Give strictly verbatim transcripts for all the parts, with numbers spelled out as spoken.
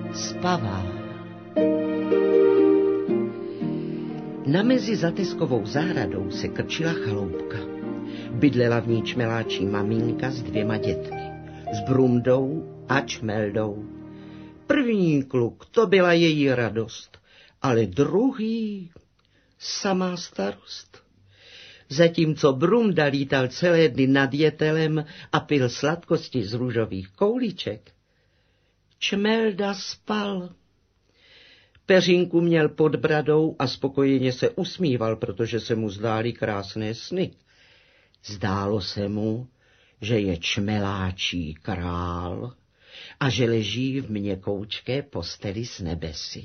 spavá. Na mezi zateskovou zahradou se krčila chaloupka. Bydlela v ní čmeláčí maminka s dvěma dětmi, s Brumdou a Čmeldou. První kluk, to byla její radost, ale druhý samá starost. Zatímco Brumda lítal celé dny nad jetelem a pil sladkosti z růžových koulíček, Čmelda spal. Peřinku měl pod bradou a spokojeně se usmíval, protože se mu zdály krásné sny. Zdálo se mu, že je čmeláčí král a že leží v měkoučké posteli s nebesy.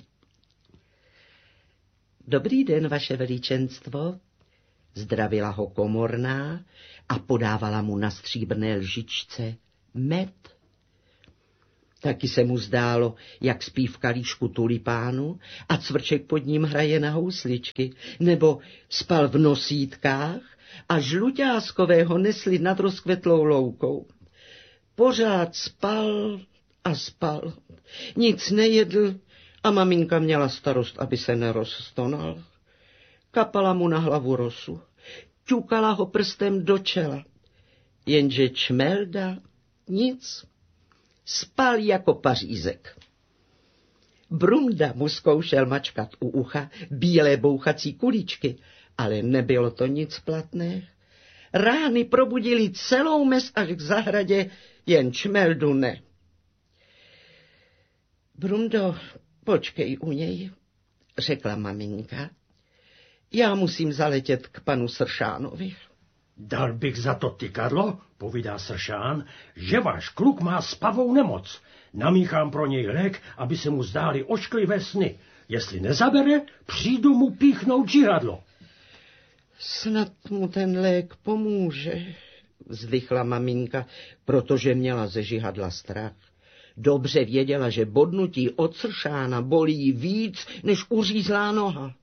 Dobrý den, vaše veličenstvo, zdravila ho komorná a podávala mu na stříbrné lžičce med. Taky se mu zdálo, jak spí v kalíšku tulipánu a cvrček pod ním hraje na housličky, nebo spal v nosítkách a žluťáskového nesli nad rozkvetlou loukou. Pořád spal a spal, nic nejedl a maminka měla starost, aby se nerozstonal. Kapala mu na hlavu rosu, ťukala ho prstem do čela, jenže Čmelda nic. Spal jako pařízek. Brumda mu zkoušel mačkat u ucha bílé bouchací kuličky, ale nebylo to nic platné. Rány probudili celou mes až k zahradě, jen Čmeldu ne. Brumdo, počkej u něj, řekla maminka. Já musím zaletět k panu Sršánovi. Dal bych za to tykadlo, povídá Sršán, že váš kluk má spavou nemoc. Namíchám pro něj lék, aby se mu zdály ošklivé sny. Jestli nezabere, přijdu mu píchnout žihadlo. Snad mu ten lék pomůže, vzdychla maminka, protože měla ze žihadla strach. Dobře věděla, že bodnutí od Sršána bolí víc, než uřízlá noha.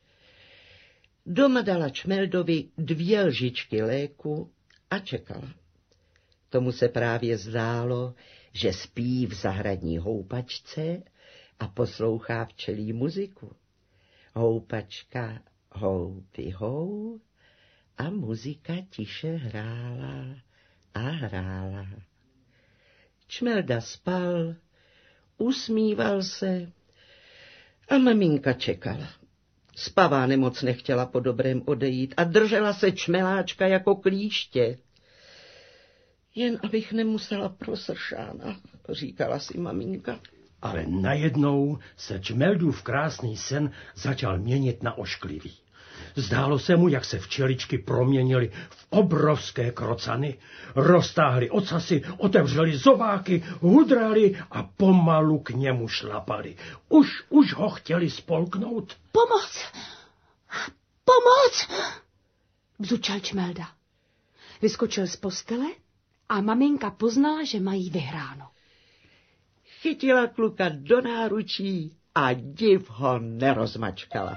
Doma dala Čmeldovi dvě lžičky léku a čekala. Tomu se právě zdálo, že spí v zahradní houpačce a poslouchá včelí muziku. Houpačka houpi hou a muzika tiše hrála a hrála. Čmelda spal, usmíval se a maminka čekala. Spavá nemoc nechtěla po dobrém odejít a držela se Čmeláčka jako klíště. Jen abych nemusela pro Sršána, říkala si maminka. Ale najednou se Čmeldův krásný sen začal měnit na ošklivý. Zdálo se mu, jak se včeličky proměnily v obrovské krocany, roztáhly ocasy, otevřely zobáky, hudraly a pomalu k němu šlapali. Už, už ho chtěli spolknout. Pomoc! Pomoc! Bzučel Čmelda. Vyskočil z postele a maminka poznala, že mají vyhráno. Chytila kluka do náručí a div ho nerozmačkala.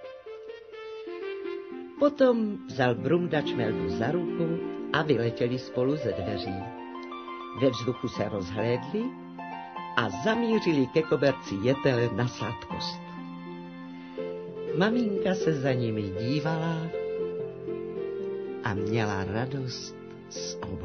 Potom vzal Brumda Čmeldu za ruku a vyletěli spolu ze dveří. Ve vzduchu se rozhlédli a zamířili ke koberci jetele na sladkost. Maminka se za nimi dívala a měla radost z oba.